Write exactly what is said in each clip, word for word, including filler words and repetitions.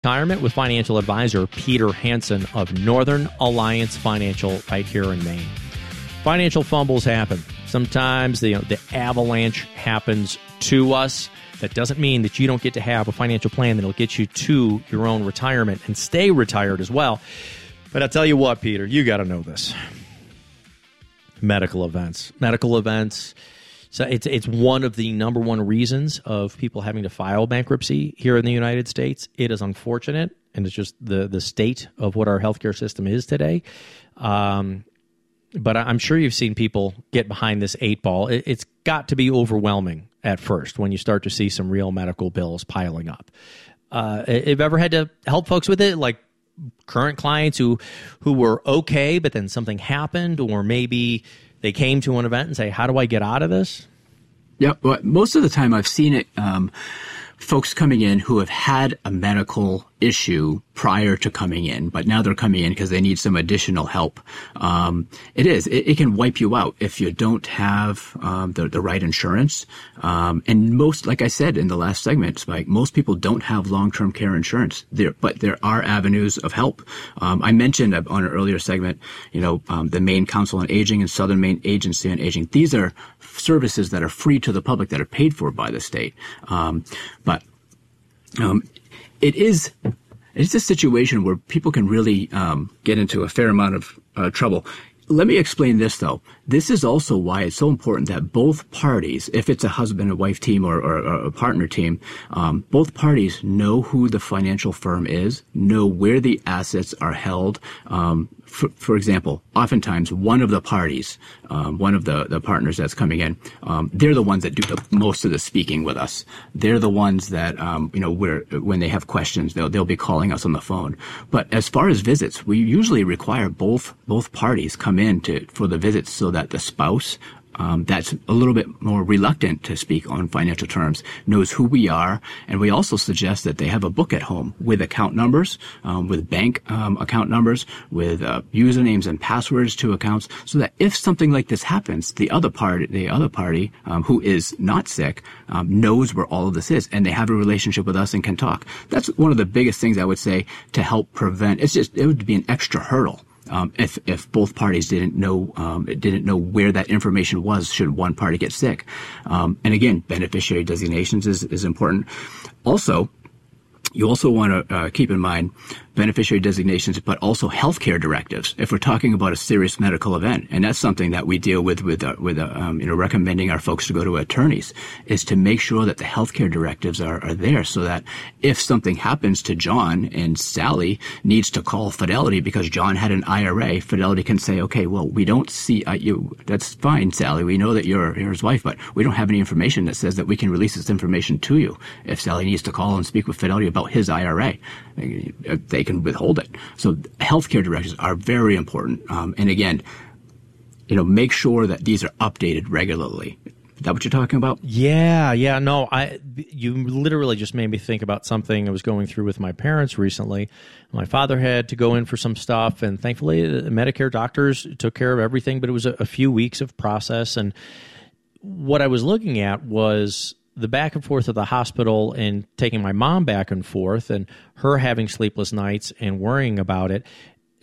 Retirement with financial advisor Peter Hansen of Northern Alliance Financial right here in Maine. Financial fumbles happen. Sometimes the, you know, the avalanche happens to us. That doesn't mean that you don't get to have a financial plan that will get you to your own retirement and stay retired as well. But I'll tell you what, Peter, you got to know this. Medical events. Medical events. So it's it's one of the number one reasons of people having to file bankruptcy here in the United States. It is unfortunate, and it's just the, the state of what our healthcare system is today. Um, but I'm sure you've seen people get behind this eight ball. It, it's got to be overwhelming at first when you start to see some real medical bills piling up. Uh, have you ever had to help folks with it, like current clients who who were okay, but then something happened, or maybe they came to an event and say, how do I get out of this? Yeah, well, most of the time I've seen it, um, folks coming in who have had a medical issue prior to coming in, but now they're coming in because they need some additional help. Um, it is. It, it can wipe you out if you don't have um, the, the right insurance. Um, and most, like I said in the last segment, Spike, most people don't have long-term care insurance. There, but there are avenues of help. Um, I mentioned on an earlier segment, you know, um, the Maine Council on Aging and Southern Maine Agency on Aging. These are services that are free to the public that are paid for by the state. Um, but um, it is. It's a situation where people can really um, get into a fair amount of uh, trouble. Let me explain this, though. This is also why it's so important that both parties, if it's a husband and wife team or, or, or a partner team, um, both parties know who the financial firm is, know where the assets are held. Um, for, for example, oftentimes one of the parties, um, one of the, the partners that's coming in, um, they're the ones that do the most of the speaking with us. They're the ones that, um, you know, where when they have questions, they'll they'll be calling us on the phone. But as far as visits, we usually require both both parties come in to for the visits so that the spouse um, that's a little bit more reluctant to speak on financial terms knows who we are. And we also suggest that they have a book at home with account numbers, um, with bank um, account numbers, with uh, usernames and passwords to accounts, so that if something like this happens, the other party, the other party um, who is not sick um, knows where all of this is, and they have a relationship with us and can talk. That's one of the biggest things I would say to help prevent. It's just it would be an extra hurdle. Um, if, if both parties didn't know, um, didn't know where that information was, should one party get sick. Um, and again, beneficiary designations is, is important. Also, you also want to uh, keep in mind beneficiary designations, but also healthcare directives. If we're talking about a serious medical event, and that's something that we deal with with uh, with uh, um, you know recommending our folks to go to attorneys, is to make sure that the healthcare directives are, are there, so that if something happens to John and Sally needs to call Fidelity because John had an I R A, Fidelity can say, okay, well, we don't see uh, you. That's fine, Sally. We know that you're, you're his wife, but we don't have any information that says that we can release this information to you. If Sally needs to call and speak with Fidelity about his I R A, they can withhold it. So healthcare directives are very important. Um, and again, you know, make sure that these are updated regularly. Is that what you're talking about? Yeah, yeah. No, I. You literally just made me think about something I was going through with my parents recently. My father had to go in for some stuff, and thankfully the Medicare doctors took care of everything, but it was a, a few weeks of process. And what I was looking at was the back and forth of the hospital and taking my mom back and forth and her having sleepless nights and worrying about it.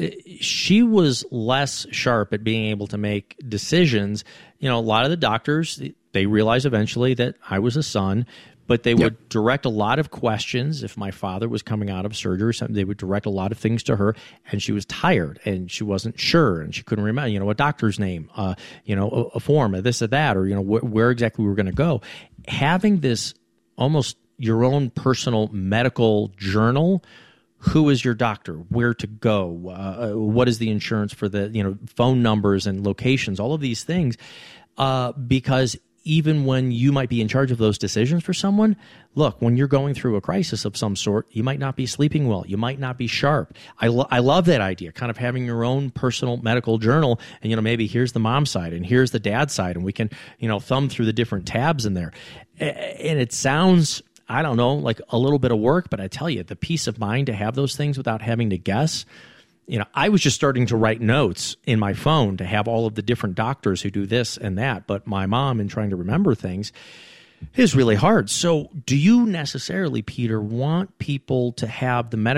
She was less sharp at being able to make decisions. You know, a lot of the doctors, they realized eventually that I was a son, but they would yep. direct a lot of questions. If my father was coming out of surgery or something, they would direct a lot of things to her, and she was tired and she wasn't sure and she couldn't remember, you know, a doctor's name, uh, you know, a, a form, or this or that, or, you know, wh- where exactly we were going to go. Having this almost your own personal medical journal. Who is your doctor? Where to go? Uh, what is the insurance for the, you know, phone numbers and locations, all of these things. Uh, because even when you might be in charge of those decisions for someone, look, when you're going through a crisis of some sort, you might not be sleeping well. You might not be sharp. I, lo- I love that idea, kind of having your own personal medical journal. And, you know, maybe here's the mom side and here's the dad side. And we can, you know, thumb through the different tabs in there. And it sounds, I don't know, like a little bit of work, but I tell you, the peace of mind to have those things without having to guess. You know, I was just starting to write notes in my phone to have all of the different doctors who do this and that, but my mom, in trying to remember things, It is really hard. So do you necessarily, Peter, want people to have the medical